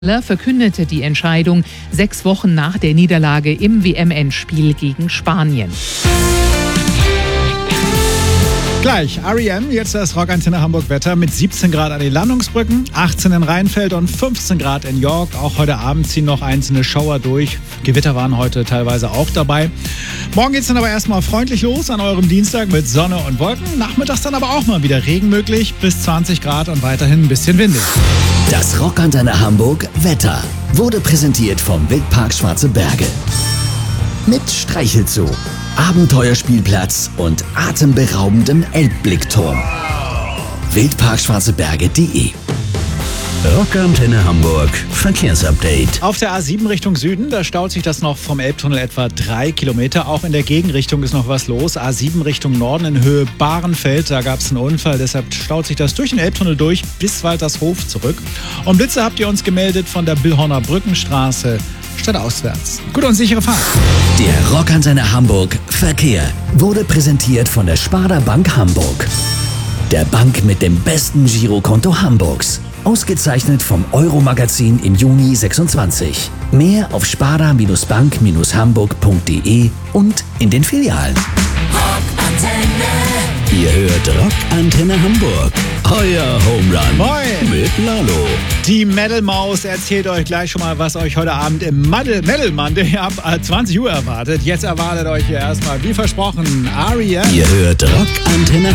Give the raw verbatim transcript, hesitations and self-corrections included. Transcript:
verkündete die Entscheidung sechs Wochen nach der Niederlage im W M-Endspiel gegen Spanien. Gleich, R E M, jetzt das Rockantenne Hamburg Wetter mit siebzehn Grad an den Landungsbrücken, achtzehn in Rheinfeld und fünfzehn Grad in York. Auch heute Abend ziehen noch einzelne Schauer durch. Gewitter waren heute teilweise auch dabei. Morgen geht es dann aber erstmal freundlich los an eurem Dienstag mit Sonne und Wolken. Nachmittags dann aber auch mal wieder Regen möglich, bis zwanzig Grad und weiterhin ein bisschen windig. Das Rockantenne Hamburg Wetter wurde präsentiert vom Wildpark Schwarze Berge. Mit Streichelzoo, Abenteuerspielplatz und atemberaubendem Elbblickturm. wildparkschwarzeberge punkt de Rockantenne Hamburg Verkehrsupdate. Auf der A sieben Richtung Süden, da staut sich das noch vom Elbtunnel etwa drei Kilometer. Auch in der Gegenrichtung ist noch was los. A sieben Richtung Norden in Höhe Bahrenfeld, da gab es einen Unfall. Deshalb staut sich das durch den Elbtunnel durch bis Waltershof zurück. Und Blitze habt ihr uns gemeldet von der Billhorner Brückenstraße stadtauswärts. Gute und sichere Fahrt. Der Rockantenne Hamburg Verkehr wurde präsentiert von der Sparda Bank Hamburg. Der Bank mit dem besten Girokonto Hamburgs. Ausgezeichnet vom Euro-Magazin im Juni sechsundzwanzig. Mehr auf sparda Bank Hamburg punkt de und in den Filialen. Rockantenne. Ihr hört Rockantenne Hamburg. Euer Home Run. Moin. Mit Lalo. Die Metal Maus erzählt euch gleich schon mal, was euch heute Abend im Metal Monday ab zwanzig Uhr erwartet. Jetzt erwartet euch hier erstmal, wie versprochen, R E M. Ihr hört Rockantenne